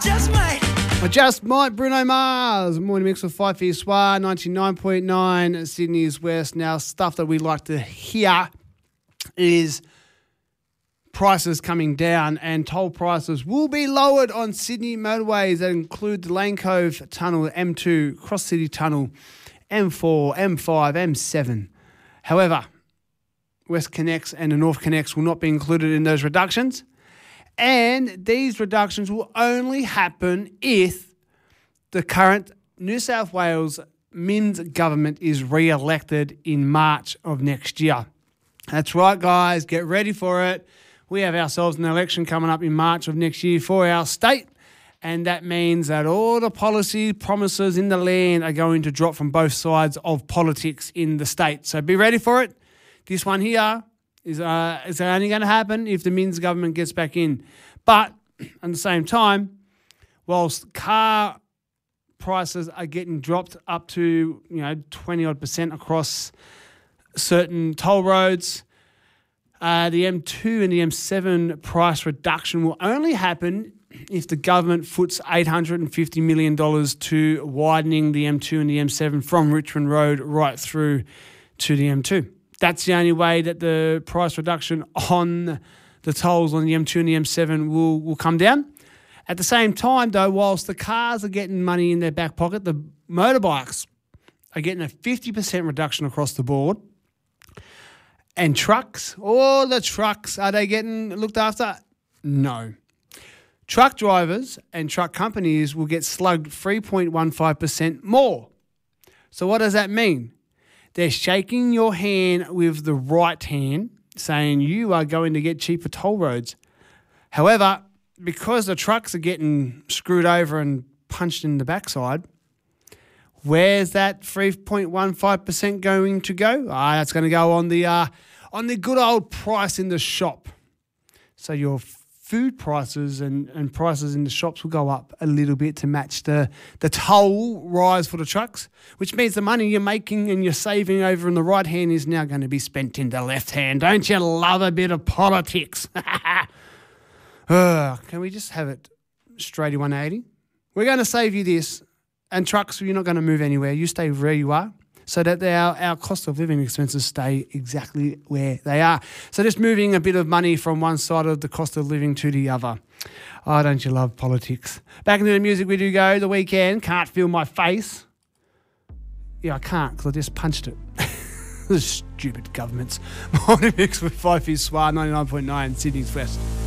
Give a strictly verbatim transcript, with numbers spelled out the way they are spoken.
just might. I just might, Bruno Mars. Morning mix with Five Feet Soir, ninety-nine point nine Sydney's West. Now, stuff that we like to hear is prices coming down, and toll prices will be lowered on Sydney motorways that include the Lane Cove Tunnel, M two, Cross City Tunnel, M four, M five, M seven. However, West Connects and the North Connects will not be included in those reductions, and these reductions will only happen if the current New South Wales Minns government is re-elected in March of next year. That's right, guys. Get ready for it. We have ourselves an election coming up in March of next year for our state, and that means that all the policy promises in the land are going to drop from both sides of politics in the state. So be ready for it. This one here is, uh, is only going to happen if the Minns government gets back in. But at the same time, whilst car prices are getting dropped up to, you know, twenty odd percent across certain toll roads, Uh, the M two and the M seven price reduction will only happen if the government foots eight hundred fifty million dollars to widening the M two and the M seven from Richmond Road right through to the M two. That's the only way that the price reduction on the tolls on the M two and the M seven will, will come down. At the same time, though, whilst the cars are getting money in their back pocket, the motorbikes are getting a fifty percent reduction across the board. And trucks, all the trucks, are they getting looked after? No. Truck drivers and truck companies will get slugged three point one five percent more. So what does that mean? They're shaking your hand with the right hand, saying you are going to get cheaper toll roads. However, because the trucks are getting screwed over and punched in the backside, where's that three point one five percent going to go? Ah, that's going to go on the uh, on the good old price in the shop. So your food prices and, and prices in the shops will go up a little bit to match the, the toll rise for the trucks, which means the money you're making and you're saving over in the right hand is now going to be spent in the left hand. Don't you love a bit of politics? uh, can we just have it straight one eighty? We're going to save you this. And trucks, you're not going to move anywhere. You stay where you are so that our, our cost of living expenses stay exactly where they are. So just moving a bit of money from one side of the cost of living to the other. Oh, don't you love politics? Back into the music we do go. The Weekend, Can't Feel My Face. Yeah, I can't because I just punched it. The stupid governments. Morning mix with Five Feet Soir, ninety-nine point nine Sydney's West.